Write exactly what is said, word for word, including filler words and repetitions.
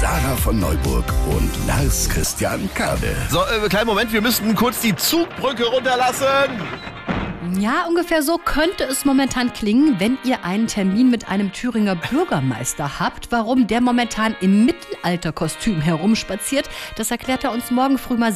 Sarah von Neuburg und Lars Christian Kade. So, äh, kleinen Moment, wir müssten kurz die Zugbrücke runterlassen. Ja, ungefähr so könnte es momentan klingen, wenn ihr einen Termin mit einem Thüringer Bürgermeister habt. Warum der momentan im Mittelalterkostüm herumspaziert, das erklärt er uns morgen früh mal